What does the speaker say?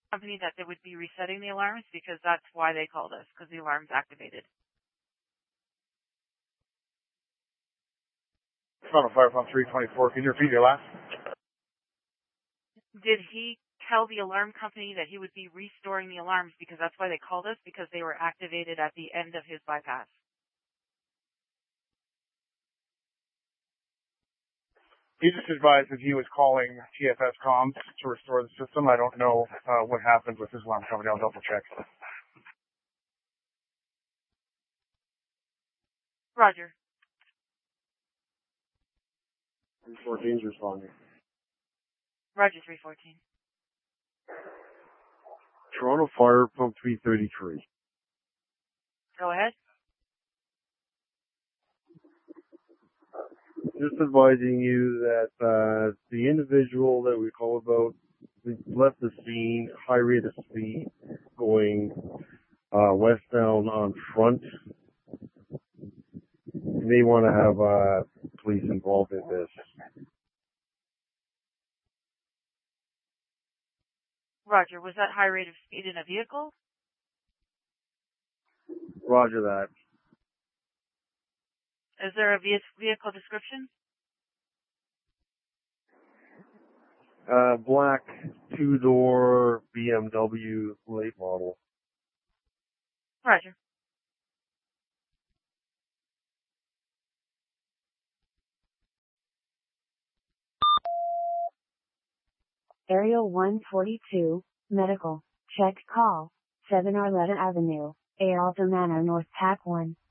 company that they would be resetting the alarms because that's why they called us, because the alarm's activated. Toronto Fire Pump 324. Can you repeat your last? Did he tell the alarm company that he would be restoring the alarms because that's why they called us, because they were activated at the end of his bypass? He just advised that he was calling TFS Comms to restore the system. I don't know what happened with his alarm company. I'll double check. Roger. 314 is responding. Roger, 314. Toronto Fire Pump 333. Go ahead. Just advising you that the individual that we call about left the scene, high rate of speed, going westbound on Front. You may want to have police involved in this. Roger, was that high rate of speed in a vehicle? Roger that. Is there a vehicle description? Black two-door BMW late model. Roger. Area 142, medical, check call, 7 Arletta Avenue, Aalto Manor North Pack 1.